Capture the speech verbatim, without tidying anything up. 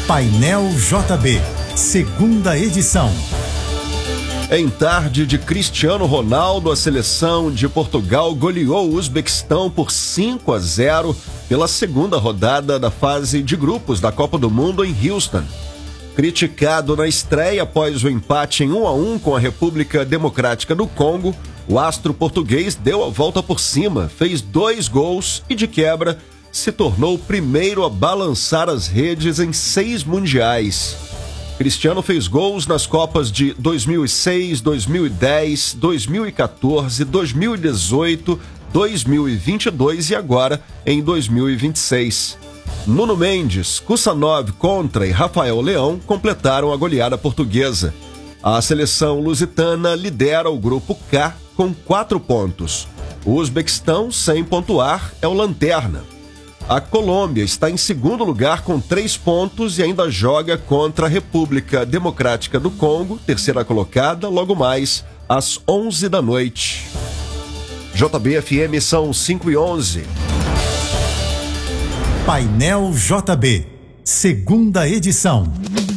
Painel J B, segunda edição. Em tarde de Cristiano Ronaldo, a seleção de Portugal goleou o Uzbequistão por cinco a zero pela segunda rodada da fase de grupos da Copa do Mundo em Houston. Criticado na estreia após o empate em um a um com a República Democrática do Congo, o astro português deu a volta por cima, fez dois gols e, de quebra, se tornou o primeiro a balançar as redes em seis mundiais. Cristiano fez gols nas Copas de dois mil e seis, dois mil e dez, dois mil e quatorze, dois mil e dezoito, dois mil e vinte e dois e agora em dois mil e vinte e seis. Nuno Mendes, Kusanov contra e Rafael Leão completaram a goleada portuguesa. A seleção lusitana lidera o grupo K com quatro pontos. O Uzbequistão, sem pontuar, é o lanterna. A Colômbia está em segundo lugar com três pontos e ainda joga contra a República Democrática do Congo, terceira colocada, logo mais às onze da noite. J B F M são cinco e onze. Painel J B, segunda edição.